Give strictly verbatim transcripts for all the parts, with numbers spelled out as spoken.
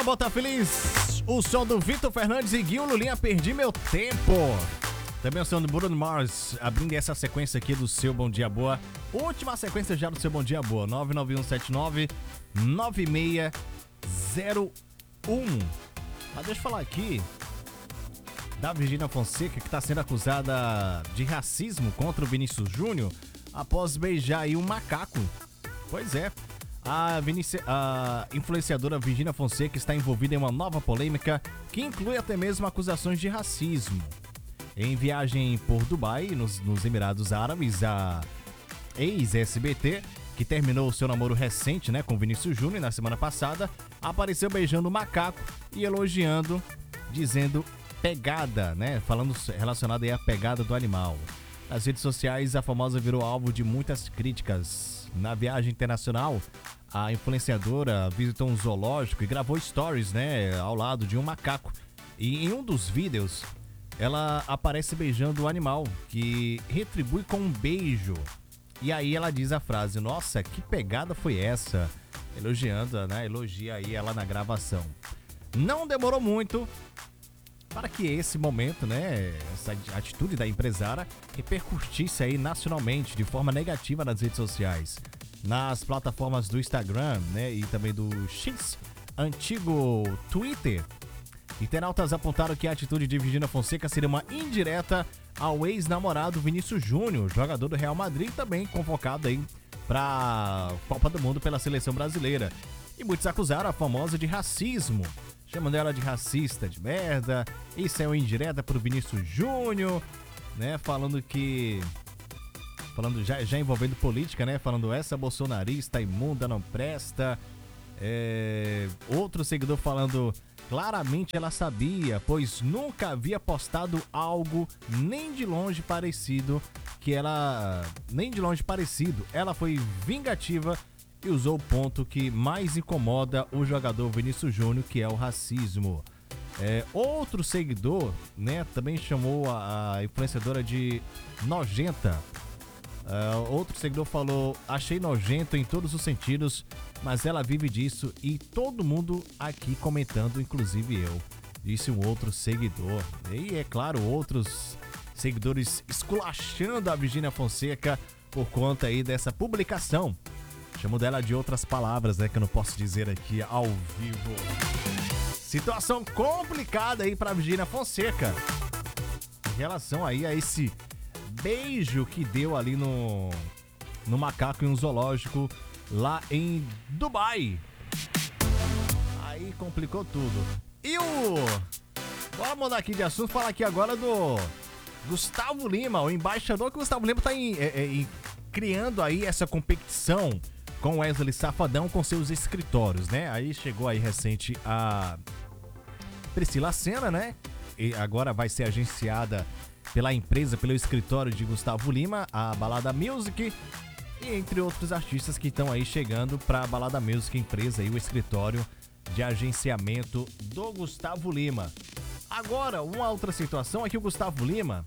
Bota Feliz, o som do Vitor Fernandes e Guinho Lulinha, Perdi Meu Tempo. Também o som do Bruno Mars, abrindo essa sequência aqui do seu Bom Dia Boa. Última sequência já do seu Bom Dia Boa, nove nove um sete nove nove seis zero um. Mas deixa eu falar aqui da Virgínia Fonseca, que está sendo acusada de racismo contra o Vinícius Júnior após beijar aí um macaco. Pois é, a, Vinici... a influenciadora Virgínia Fonseca está envolvida em uma nova polêmica que inclui até mesmo acusações de racismo. Em viagem por Dubai, nos, nos Emirados Árabes, a ex-S B T, que terminou o seu namoro recente, né, com Vinícius Júnior na semana passada, apareceu beijando o macaco e elogiando, dizendo pegada, né, falando relacionado aí à pegada do animal. Nas redes sociais, a famosa virou alvo de muitas críticas. Na viagem internacional, a influenciadora visitou um zoológico e gravou stories, né, ao lado de um macaco. E em um dos vídeos, ela aparece beijando o animal, que retribui com um beijo. E aí ela diz a frase: nossa, que pegada foi essa? Elogiando, né? Elogia aí ela na gravação. Não demorou muito para que esse momento, né, essa atitude da empresária repercutisse aí nacionalmente de forma negativa nas redes sociais. Nas plataformas do Instagram, né, e também do X, antigo Twitter, internautas apontaram que a atitude de Virgínia Fonseca seria uma indireta ao ex-namorado Vinícius Júnior, jogador do Real Madrid, também convocado aí para a Copa do Mundo pela seleção brasileira. E muitos acusaram a famosa de racismo, chamando ela de racista de merda. Isso é uma indireta pro Vinícius Júnior, né? Falando que... Falando já, já envolvendo política, né? Falando essa bolsonarista imunda não presta. É... Outro seguidor falando... Claramente ela sabia, pois nunca havia postado algo nem de longe parecido que ela... Nem de longe parecido. Ela foi vingativa e usou o ponto que mais incomoda o jogador Vinícius Júnior, que é o racismo. É, outro seguidor, né, também chamou a, a influenciadora de nojenta. Uh, outro seguidor falou: achei nojento em todos os sentidos, mas ela vive disso, e todo mundo aqui comentando, inclusive eu, disse um outro seguidor. E é claro, outros seguidores esculachando a Virgínia Fonseca por conta aí dessa publicação. Chamo dela de outras palavras, né, que eu não posso dizer aqui ao vivo. Situação complicada aí pra Virgínia Fonseca em relação aí a esse beijo que deu ali no, no macaco em um zoológico lá em Dubai. Aí complicou tudo. E o... Bora mudar aqui de assunto, falar aqui agora do Gustavo Lima, o embaixador, que o Gustavo Lima tá em, é, em, criando aí essa competição com Wesley Safadão com seus escritórios, né? Aí chegou aí recente a Priscila Senna, né? E agora vai ser agenciada pela empresa, pelo escritório de Gustavo Lima, a Balada Music, e entre outros artistas que estão aí chegando para a Balada Music, empresa e o escritório de agenciamento do Gustavo Lima. Agora, uma outra situação é que o Gustavo Lima,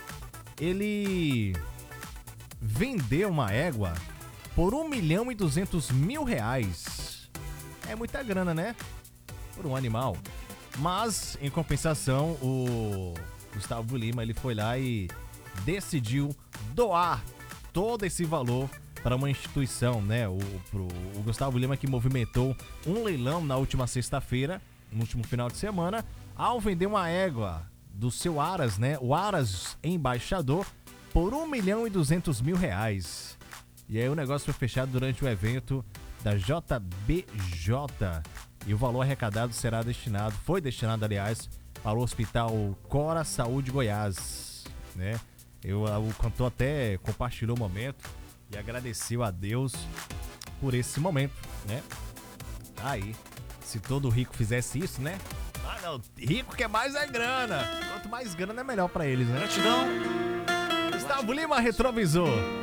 ele vendeu uma égua por um milhão e duzentos mil reais. É muita grana, né? Por um animal. Mas, em compensação, o Gustavo Lima, ele foi lá e decidiu doar todo esse valor para uma instituição, né? O, pro, o Gustavo Lima, que movimentou um leilão na última sexta-feira, no último final de semana, ao vender uma égua do seu Aras, né? O Aras Embaixador, por um milhão e duzentos mil reais. E aí o negócio foi fechado durante o evento da J B J. E o valor arrecadado será destinado, foi destinado, aliás, para o Hospital Cora Saúde Goiás, né? Eu, o cantor até compartilhou o momento e agradeceu a Deus por esse momento, né? Aí, se todo rico fizesse isso, né? Ah, não, rico quer mais é grana. Quanto mais grana é melhor para eles, né? Gratidão. Gustavo Lima, Retrovisor.